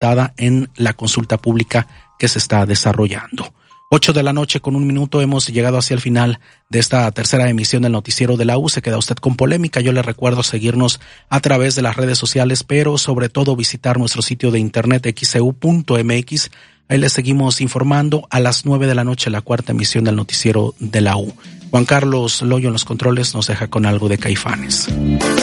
afectada en la consulta pública que se está desarrollando. 8:01 p.m, hemos llegado hacia el final de esta tercera emisión del noticiero de la U. Se queda usted con polémica. Yo le recuerdo seguirnos a través de las redes sociales, pero sobre todo visitar nuestro sitio de internet xeu.mx. Ahí le seguimos informando. A las 9:00 p.m, la cuarta emisión del noticiero de la U. Juan Carlos Loyo en los controles nos deja con algo de Caifanes.